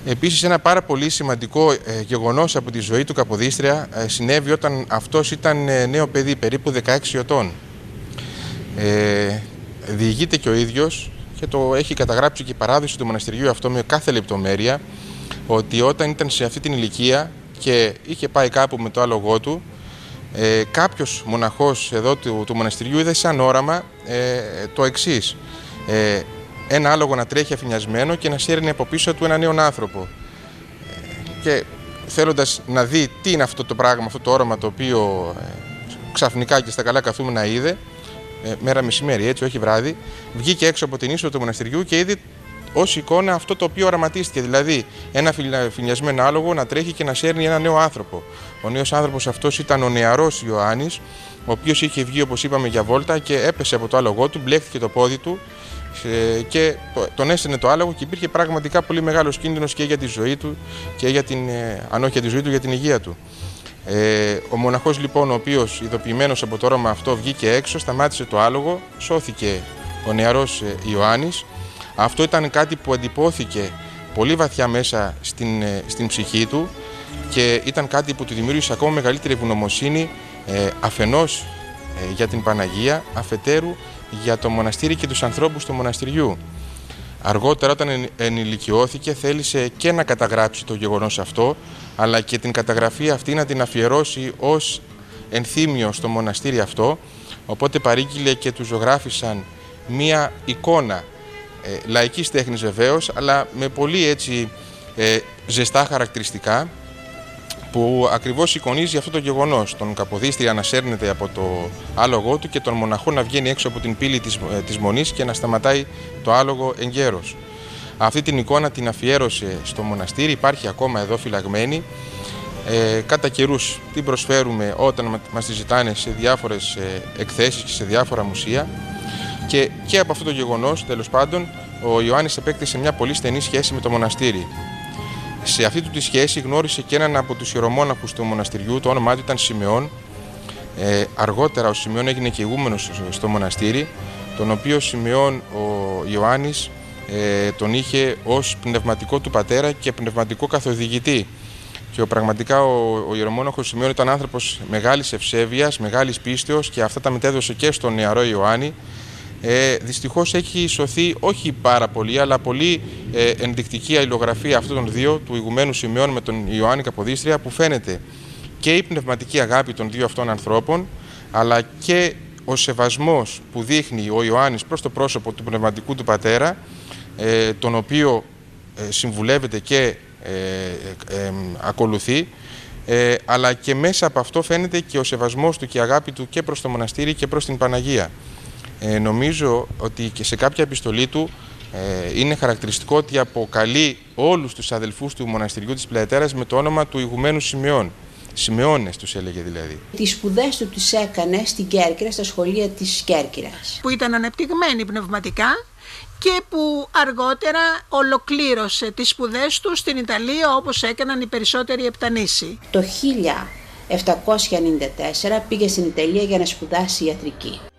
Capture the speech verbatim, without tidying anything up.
Επίσης, ένα πάρα πολύ σημαντικό ε, γεγονός από τη ζωή του Καποδίστρια ε, συνέβη όταν αυτός ήταν ε, νέο παιδί, περίπου δεκαέξι ετών. Ε, διηγείται και ο ίδιος και το έχει καταγράψει και η παράδοση του μοναστηριού αυτό με κάθε λεπτομέρεια, ότι όταν ήταν σε αυτή την ηλικία και είχε πάει κάπου με το άλογό του, ε, κάποιος μοναχός εδώ του, του μοναστηριού είδε σαν όραμα ε, το εξής. Ε, ένα άλογο να τρέχει αφηνιασμένο και να σέρνει από πίσω του έναν νέον άνθρωπο. Ε, και θέλοντας να δει τι είναι αυτό το πράγμα, αυτό το όραμα το οποίο ε, ξαφνικά και στα καλά καθούμενα είδε, ε, μέρα μεσημέρι, έτσι, όχι βράδυ, βγήκε έξω από την είσοδο του μοναστηριού και είδε ως εικόνα αυτό το οποίο οραματίστηκε, δηλαδή ένα αφηνιασμένο άλογο να τρέχει και να σέρνει έναν νέο άνθρωπο. Ο νέος άνθρωπος αυτός ήταν ο νεαρός Ιωάννης, ο οποίος είχε βγει, όπως είπαμε, για βόλτα και έπεσε από το άλογό του, μπλέχθηκε το πόδι του και τον έστενε το άλογο και υπήρχε πραγματικά πολύ μεγάλος κίνδυνος και για τη ζωή του και για την, αν όχι για τη ζωή του, για την υγεία του. Ε, ο μοναχός λοιπόν, ο οποίος ειδοποιημένος από το όραμα αυτό βγήκε έξω, σταμάτησε το άλογο, σώθηκε ο νεαρός Ιωάννης. Αυτό ήταν κάτι που εντυπώθηκε πολύ βαθιά μέσα στην, στην ψυχή του και ήταν κάτι που του δημιούργησε ακόμα μεγαλύτερη ευγνωμοσύνη, ε, αφενός ε, για την Παναγία, αφετέρου για το μοναστήρι και τους ανθρώπους του μοναστηριού. Αργότερα, όταν ενηλικιώθηκε, θέλησε και να καταγράψει το γεγονός αυτό, αλλά και την καταγραφή αυτή να την αφιερώσει ως ενθύμιο στο μοναστήρι αυτό, οπότε παρήγγειλε και του ζωγράφισαν μία εικόνα ε, λαϊκής τέχνης βεβαίως, αλλά με πολύ έτσι ε, ζεστά χαρακτηριστικά, που ακριβώς εικονίζει αυτό το γεγονός, τον Καποδίστρια να σέρνεται από το άλογό του και τον μοναχό να βγαίνει έξω από την πύλη της, της Μονής και να σταματάει το άλογο εγκαίρος. Αυτή την εικόνα την αφιέρωσε στο μοναστήρι, υπάρχει ακόμα εδώ φυλαγμένη. Ε, κατά καιρούς την προσφέρουμε όταν μας τη ζητάνε σε διάφορες ε, εκθέσεις και σε διάφορα μουσεία. Και, και από αυτό το γεγονός, τέλος πάντων, ο Ιωάννης επέκτησε μια πολύ στενή σχέση με το μοναστήρι. Σε αυτή του τη σχέση γνώρισε και έναν από τους ιερομόναχους του μοναστηριού, το όνομά του ήταν Σιμεών. Ε, αργότερα ο Σιμεών έγινε και ηγούμενος στο μοναστήρι, τον οποίο Σιμεών ο Ιωάννης ε, τον είχε ως πνευματικό του πατέρα και πνευματικό καθοδηγητή. Και ο, πραγματικά ο, ο ιερομόναχος Σιμεών ήταν άνθρωπος μεγάλης ευσέβειας, μεγάλης πίστεως και αυτά τα μετέδωσε και στον νεαρό Ιωάννη. Ε, δυστυχώς έχει σωθεί όχι πάρα πολύ, αλλά πολύ ε, ενδεικτική αλληλογραφία αυτών των δύο, του ηγουμένου Σιμεών με τον Ιωάννη Καποδίστρια, που φαίνεται και η πνευματική αγάπη των δύο αυτών ανθρώπων, αλλά και ο σεβασμός που δείχνει ο Ιωάννης προς το πρόσωπο του πνευματικού του πατέρα, ε, τον οποίο ε, συμβουλεύεται και ε, ε, ε, ακολουθεί, ε, αλλά και μέσα από αυτό φαίνεται και ο σεβασμός του και η αγάπη του και προς το μοναστήρι και προς την Παναγία. Ε, νομίζω ότι και σε κάποια επιστολή του ε, είναι χαρακτηριστικό ότι αποκαλεί όλους τους αδελφούς του μοναστηριού της Πλεαιτέρας με το όνομα του ηγουμένου Σιμεών. Σιμεώνες τους έλεγε δηλαδή. Τις σπουδές του τις έκανε στην Κέρκυρα, στα σχολεία της Κέρκυρας. Που ήταν ανεπτυγμένη πνευματικά και που αργότερα ολοκλήρωσε τις σπουδές του στην Ιταλία, όπως έκαναν οι περισσότεροι επτανήσοι. Το χίλια επτακόσια ενενήντα τέσσερα πήγε στην Ιταλία για να σπουδάσει ιατρική.